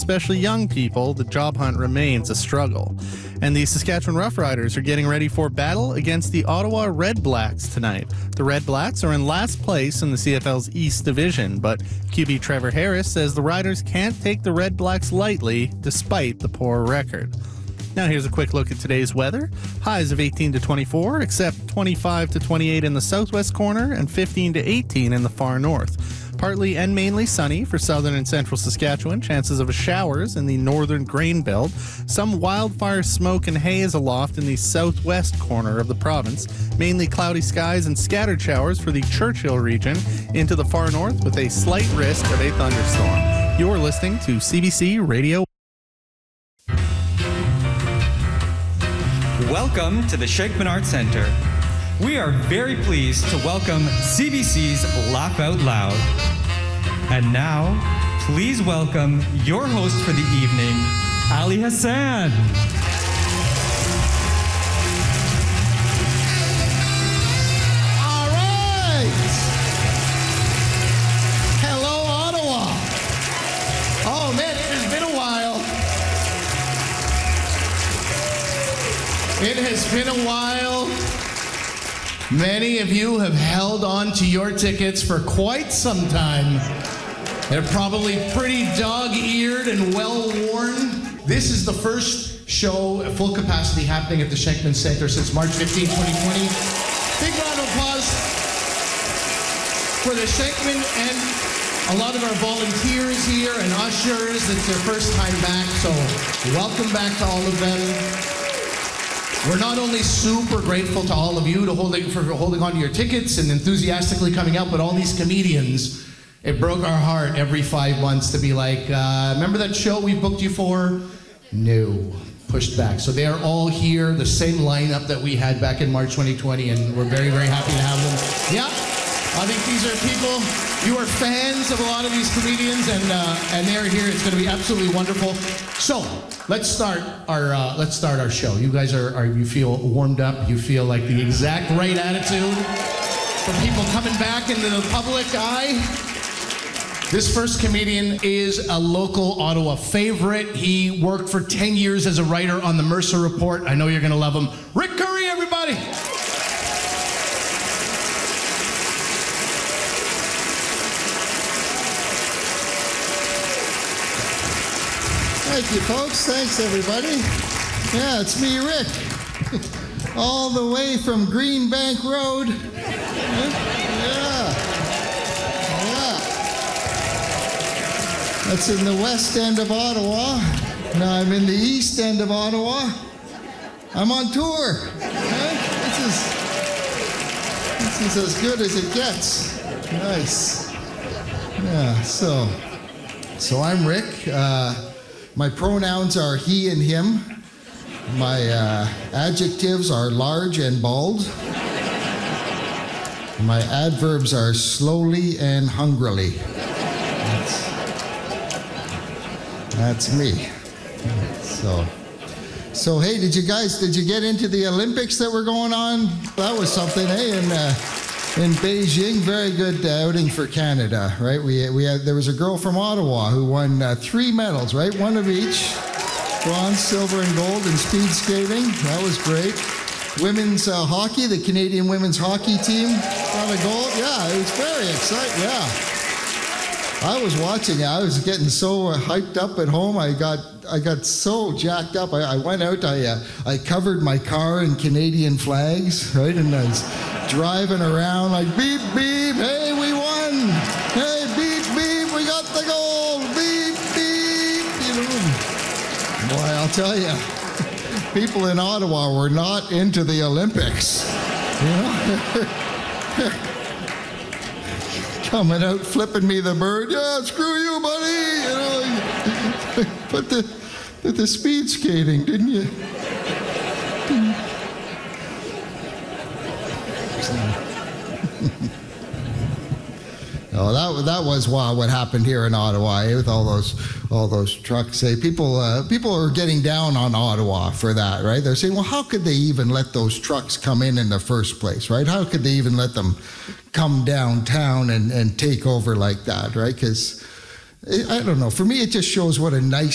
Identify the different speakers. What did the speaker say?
Speaker 1: especially young people, the job hunt remains a struggle. And the Saskatchewan Roughriders are getting ready for battle against the Ottawa Red Blacks tonight. The Red Blacks are in last place in the CFL's East Division, but QB Trevor Harris says the Riders can't take the Red Blacks lightly despite the poor record. Now here's a quick look at today's weather. Highs of 18 to 24, except 25 to 28 in the southwest corner and 15 to 18 in the far north. Partly and mainly sunny for southern and central Saskatchewan. Chances of showers in the northern grain belt. Some wildfire smoke and haze aloft in the southwest corner of the province. Mainly cloudy skies and scattered showers for the Churchill region into the far north with a slight risk of a thunderstorm. You're listening to CBC Radio.
Speaker 2: Welcome to the Sheikhman Arts Centre. We are very pleased to welcome CBC's Laugh Out Loud. And now, please welcome your host for the evening, Ali Hassan.
Speaker 3: All right. Hello, Ottawa. Oh, man, it has been a while. It has been a while. Many of you have held on to your tickets for quite some time. They're probably pretty dog-eared and well-worn. This is the first show at full capacity happening at the Sheikhman Centre since March 15, 2020. Big round of applause for the Sheikhman and a lot of our volunteers here and ushers. It's their first time back, so welcome back to all of them. We're not only super grateful to all of you for holding on to your tickets and enthusiastically coming out, but all these comedians. It broke our heart every 5 months to be like, remember that show we booked you for? No, pushed back. So they are all here, the same lineup that we had back in March 2020, and we're very, very happy to have them. Yeah, I think these are people, you are fans of a lot of these comedians, and they're here. It's going to be absolutely wonderful. So let's start our show. You guys you feel warmed up? You feel like the exact right attitude for people coming back into the public eye? This first comedian is a local Ottawa favorite. He worked for 10 years as a writer on the Mercer Report. I know you're going to love him. Rick Curry, everybody.
Speaker 4: Thank you, folks. Thanks, everybody. Yeah, it's me, Rick. All the way from Green Bank Road. Yeah. That's in the west end of Ottawa. Now I'm in the east end of Ottawa. I'm on tour. This is as good as it gets. Nice. Yeah, so I'm Rick. My pronouns are he and him. My adjectives are large and bald. My adverbs are slowly and hungrily. That's me. So hey, did you get into the Olympics that were going on? That was something, eh? In Beijing, very good outing for Canada, right? There was a girl from Ottawa who won 3 medals, right? One of each, bronze, silver, and gold in speed skating. That was great. Women's hockey, the Canadian women's hockey team got a gold. Yeah, it was very exciting. Yeah, I was watching it. I was getting so hyped up at home. I got so jacked up. I went out. I covered my car in Canadian flags, right? And I was driving around like beep beep. Hey, we won. Hey, beep beep. We got the gold. Beep beep. You know. Boy, I'll tell you, people in Ottawa were not into the Olympics. You know. Coming out, flipping me the bird. Yeah, screw you, buddy. You know, but the speed skating, didn't you? Oh, that was what happened here in Ottawa, with all those trucks. People are getting down on Ottawa for that, right? They're saying, well, how could they even let those trucks come in the first place, right? How could they even let them come downtown and take over like that, right? Because I don't know. For me, it just shows what a nice